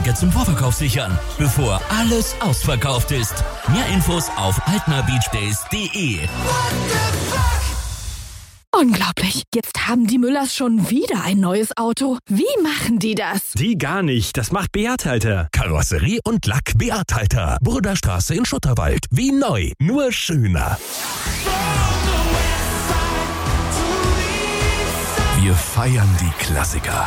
Fahrzeuge zum Vorverkauf sichern, bevor alles ausverkauft ist. Mehr Infos auf altnerbeachdays.de. Unglaublich. Jetzt haben die Müllers schon wieder ein neues Auto. Wie machen die das? Die gar nicht. Das macht Beat Halter. Karosserie und Lack Beat Halter. Burderstraße in Schutterwald. Wie neu, nur schöner. Wir feiern die Klassiker.